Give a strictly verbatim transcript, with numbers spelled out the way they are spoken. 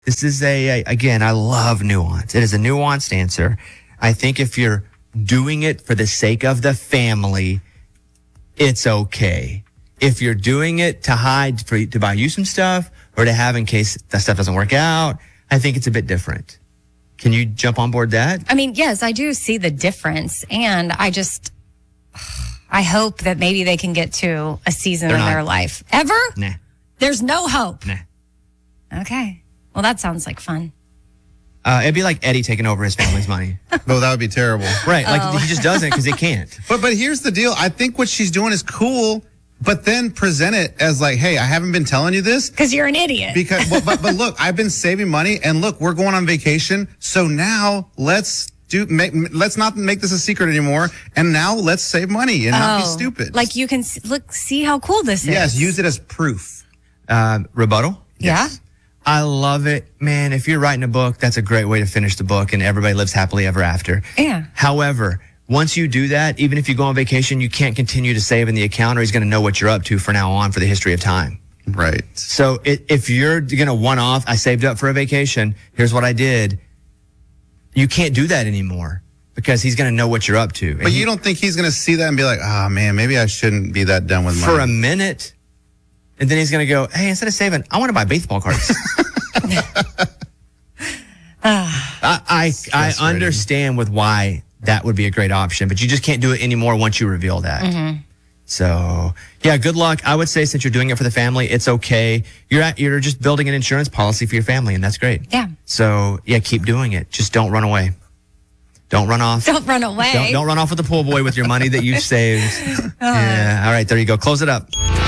This is a, a, again, I love nuance. It is a nuanced answer. I think if you're doing it for the sake of the family, it's okay. If you're doing it to hide, for, to buy you some stuff or to have in case that stuff doesn't work out, I think it's a bit different. Can you jump on board that? I mean, yes, I do see the difference. And I just, I hope that maybe they can get to a season They're in not. their life. Ever? Nah. There's no hope. Nah. Okay. Well, that sounds like fun. Uh, it'd be like Eddie taking over his family's money. Oh, that would be terrible. Right. Like Oh. he just doesn't because he can't. But but here's the deal. I think what she's doing is cool, but then present it as like, hey, I haven't been telling you this. Because you're an idiot. Because but, but but look, I've been saving money, and look, we're going on vacation. So now let's do make let's not make this a secret anymore. And now let's save money and not be Oh, stupid. Like you can s- look, see how cool this is. yes, use it as proof. Uh, rebuttal? Yeah. I love it. Man, if you're writing a book, that's a great way to finish the book and everybody lives happily ever after. Yeah. However, once you do that, even if you go on vacation, you can't continue to save in the account or he's going to know what you're up to for now on for the history of time. Right. So it, if you're going to one off, I saved up for a vacation, here's what I did. You can't do that anymore because he's going to know what you're up to. And But he- you don't think he's going to see that and be like, ah, man, maybe I shouldn't be that done with money. for a minute. And then he's going to go, hey, instead of saving, I want to buy baseball cards. I, I, I frustrating. understand with why that would be a great option, but you just can't do it anymore once you reveal that. Mm-hmm. So, yeah, good luck. I would say since you're doing it for the family, it's okay. You're at, you're just building an insurance policy for your family, and that's great. Yeah. So, yeah, keep doing it. Just don't run away. Don't run off. Don't run away. Don't, don't run off with the pool boy with your money that you've saved. Yeah. All right, there you go. Close it up.